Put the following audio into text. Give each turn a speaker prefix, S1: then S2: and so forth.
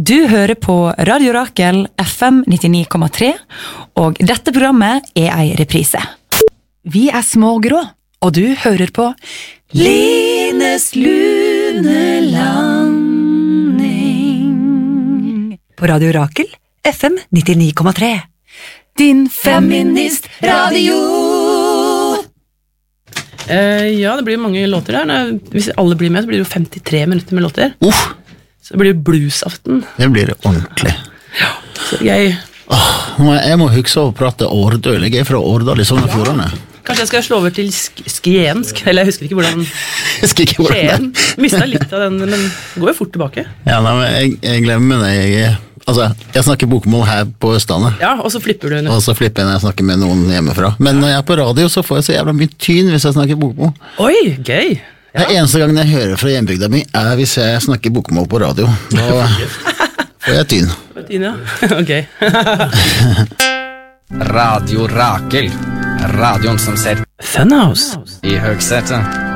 S1: Du hører på Radio Rakel FM 99,3, og dette programmet ei reprise. Vi små og grå, og du hører på Lines lunelanding. På Radio Rakel FM 99,3. Din feministradio.
S2: Ja, det blir mange låter der. Hvis alle blir med, så blir det jo 53 minutter med låter. Så det blir jo bluesaften.
S3: Det blir ordentlig.
S2: Ja, så jeg...
S3: Jeg må huske å prate årdøl. Jeg fra Årdal i Sogn og Fjordane.
S2: Kanskje jeg skal slå over til skiensk, eller jeg husker ikke hvordan...
S3: Skien.
S2: Mistet litt av den, men går jo fort tilbake.
S3: Ja, nei, men jeg glemmer det. Jeg snakker bokmål her på Østlandet.
S2: Ja, og så flipper du.
S3: Og så flipper jeg når jeg snakker med noen hjemmefra. Men når jeg på radio, så får jeg så jævla mye tyn hvis jeg snakker bokmål.
S2: Oi, gøy!
S3: Ja. Det eneste gangen jeg hører fra hjembygda mi, hvis jeg snakker bokmål på radio. Da får jeg tyn.
S2: Tyn, ja. Ok.
S4: Radio Rakel. Radion som ser
S2: Funhouse
S4: I høgsetet.